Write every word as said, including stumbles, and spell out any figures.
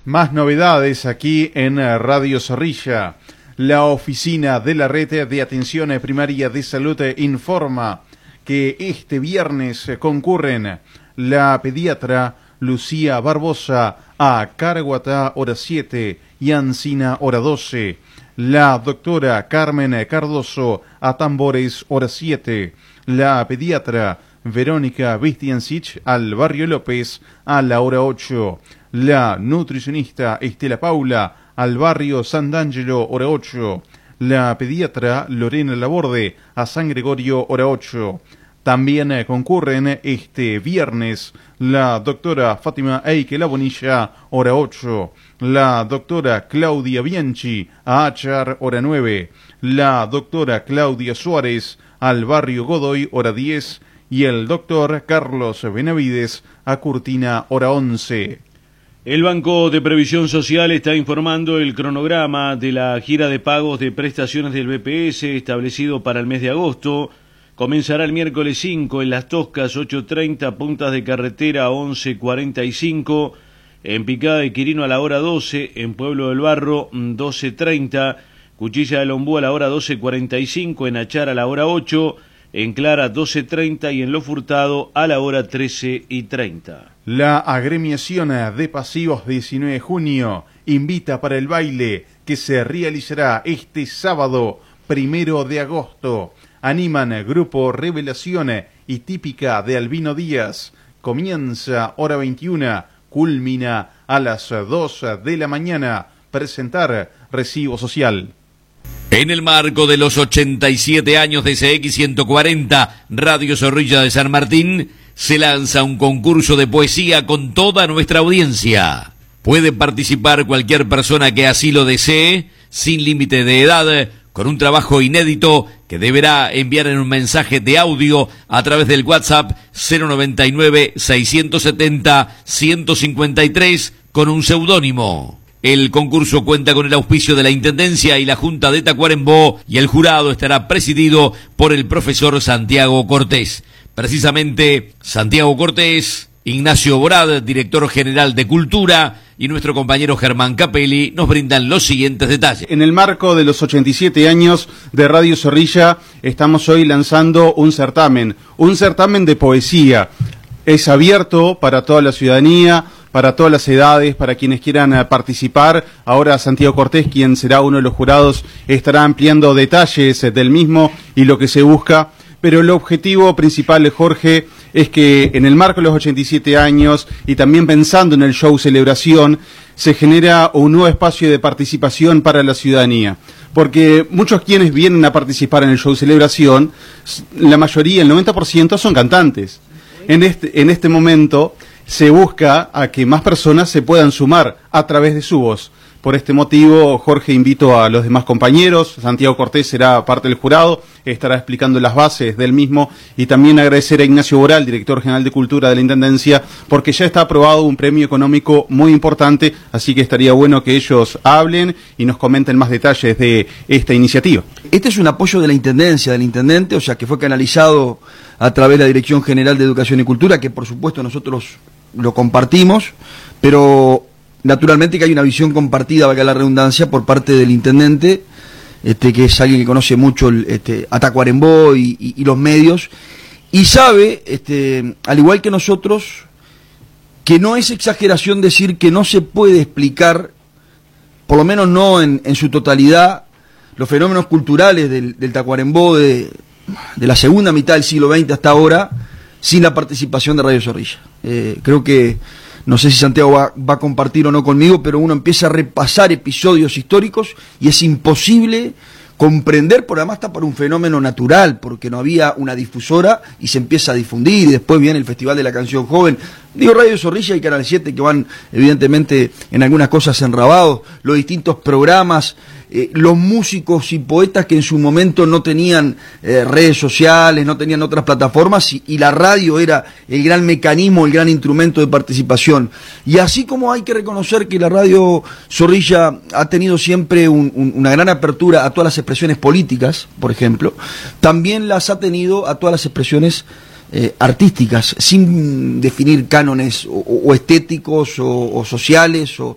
Más novedades aquí en Radio Zorrilla. La Oficina de la Red de Atención Primaria de Salud informa que este viernes concurren la pediatra Lucía Barbosa a Caraguatá hora siete y Ancina hora doce, la doctora Carmen Cardoso a Tambores hora siete, la pediatra Verónica Vistiancich al Barrio López a la hora ocho, la nutricionista Estela Paula al Barrio San D'Angelo hora ocho, la pediatra Lorena Laborde a San Gregorio hora ocho. También concurren este viernes la doctora Fátima Eike La Bonilla hora ocho, la doctora Claudia Bianchi a Achar hora nueve, la doctora Claudia Suárez al Barrio Godoy hora diez y el doctor Carlos Benavides a Curtina hora once. El Banco de Previsión Social está informando el cronograma de la gira de pagos de prestaciones del B P S establecido para el mes de agosto. Comenzará el miércoles cinco en Las Toscas, ocho treinta, Puntas de Carretera, once cuarenta y cinco, en Picada de Quirino a la hora doce, en Pueblo del Barro, doce treinta, Cuchilla del Ombú a la hora doce cuarenta y cinco, en Achar a la hora ocho, en Clara doce treinta y en Lo Furtado a la hora trece y treinta. La agremiación de pasivos diecinueve de junio invita para el baile que se realizará este sábado primero de agosto. Animan Grupo Revelación y Típica de Albino Díaz. Comienza hora veintiuna, culmina a las dos de la mañana. Presentar recibo social. En el marco de los ochenta y siete años de C X ciento cuarenta, Radio Zorrilla de San Martín, se lanza un concurso de poesía con toda nuestra audiencia. Puede participar cualquier persona que así lo desee, sin límite de edad, con un trabajo inédito que deberá enviar en un mensaje de audio a través del WhatsApp cero noventa y nueve, seiscientos setenta, ciento cincuenta y tres con un seudónimo. El concurso cuenta con el auspicio de la Intendencia y la Junta de Tacuarembó y el jurado estará presidido por el profesor Santiago Cortés. Precisamente Santiago Cortés, Ignacio Borad, director general de Cultura, y nuestro compañero Germán Capelli nos brindan los siguientes detalles. En el marco de los ochenta y siete años de Radio Zorrilla, estamos hoy lanzando un certamen, un certamen de poesía. Es abierto para toda la ciudadanía, para todas las edades, para quienes quieran participar. Ahora Santiago Cortés, quien será uno de los jurados, estará ampliando detalles del mismo y lo que se busca. Pero el objetivo principal, Jorge, es que en el marco de los ochenta y siete años y también pensando en el show Celebración, se genera un nuevo espacio de participación para la ciudadanía. Porque muchos quienes vienen a participar en el show Celebración, la mayoría, el noventa por ciento, son cantantes. En este, en este momento se busca a que más personas se puedan sumar a través de su voz. Por este motivo, Jorge, invito a los demás compañeros. Santiago Cortés será parte del jurado, estará explicando las bases del mismo, y también agradecer a Ignacio Boral, director general de Cultura de la Intendencia, porque ya está aprobado un premio económico muy importante, así que estaría bueno que ellos hablen y nos comenten más detalles de esta iniciativa. Este es un apoyo de la Intendencia, del Intendente, o sea que fue canalizado a través de la Dirección General de Educación y Cultura, que por supuesto nosotros lo compartimos, pero naturalmente que hay una visión compartida, valga la redundancia, por parte del intendente, este, que es alguien que conoce mucho el, este, a Tacuarembó y, y, y los medios, y sabe, este, al igual que nosotros, que no es exageración decir que no se puede explicar, por lo menos no en, en su totalidad, los fenómenos culturales del, del Tacuarembó de, de la segunda mitad del siglo veinte hasta ahora, sin la participación de Radio Zorrilla. Eh, creo que no sé si Santiago va, va a compartir o no conmigo, pero uno empieza a repasar episodios históricos y es imposible comprender, por además está por un fenómeno natural, porque no había una difusora y se empieza a difundir, y después viene el Festival de la Canción Joven. Digo, Radio Zorrilla y Canal siete, que van evidentemente en algunas cosas enrabados, los distintos programas, eh, los músicos y poetas que en su momento no tenían eh, redes sociales, no tenían otras plataformas, y, y la radio era el gran mecanismo, el gran instrumento de participación. Y así como hay que reconocer que la Radio Zorrilla ha tenido siempre un, un, una gran apertura a todas las expresiones políticas, por ejemplo, también las ha tenido a todas las expresiones Eh, artísticas, sin definir cánones o, o estéticos o, o sociales o,